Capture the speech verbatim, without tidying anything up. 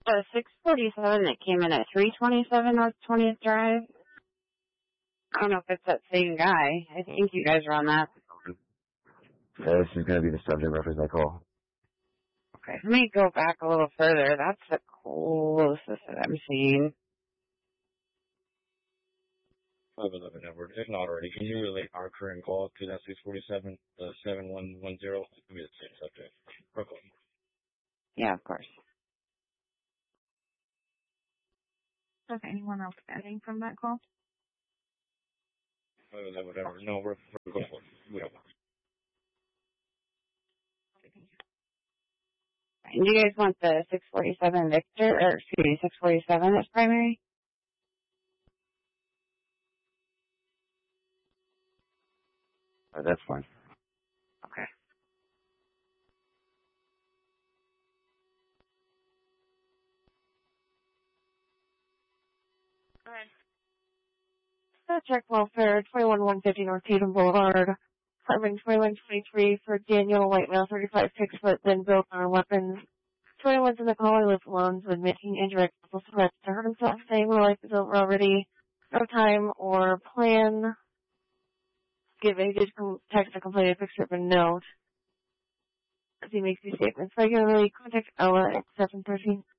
The six forty-seven that came in at three twenty-seven North twentieth Drive. I don't know if it's that same guy. I think you guys are on that. Yeah, this is going to be the subject reference I call. Okay, let me go back a little further. That's the closest that I'm seeing. five eleven Edward. If not already, can you relate our current call to that six forty-seven, the seven one one zero? It can be the same subject. Brooklyn. Yeah, of course. Okay, anyone else pending from that call? five eleven Edward. No, we're, we're going for it. We have one. And you guys want the six forty-seven Victor, or excuse me, six forty-seven as primary? Oh, that's fine. Okay. Uh, check welfare, twenty-one one fifty North Tatum Boulevard. Apartment twenty-one twenty-three for Daniel, white male, thirty-five, six foot, then built on weapons. twenty-one's in the call, he lives alone, with making indirect physical threats to hurt himself, saying my life is over already. No time or plan. Given he did text a completed picture of a note. As he makes these statements regularly, contact Ella at seven thirteen